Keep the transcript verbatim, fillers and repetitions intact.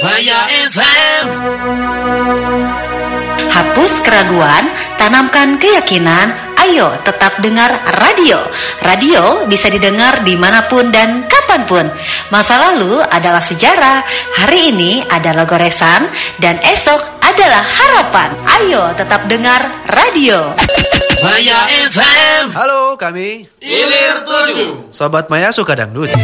Maya F M. Hapus keraguan, tanamkan keyakinan. Ayo tetap dengar radio. Radio bisa didengar dimanapun dan kapanpun. Masa lalu adalah sejarah, hari ini adalah goresan, dan esok adalah harapan. Ayo tetap dengar radio. Maya F M. Halo, kami Ilir tujuh. Sobat Maya suka dangdut.